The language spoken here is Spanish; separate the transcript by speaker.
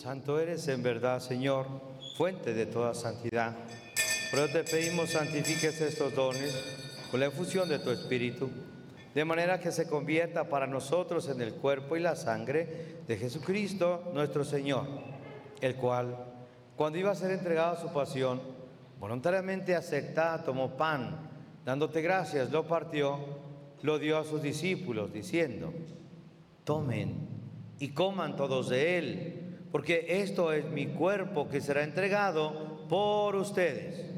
Speaker 1: Santo eres en verdad, Señor, fuente de toda santidad. Por eso te pedimos santifiques estos dones con la efusión de tu Espíritu, de manera que se convierta para nosotros en el cuerpo y la sangre de Jesucristo nuestro Señor, el cual, cuando iba a ser entregado a su pasión, voluntariamente aceptado, tomó pan, dándote gracias, lo partió, lo dio a sus discípulos, diciendo: tomen y coman todos de él, porque esto es mi cuerpo que será entregado por ustedes.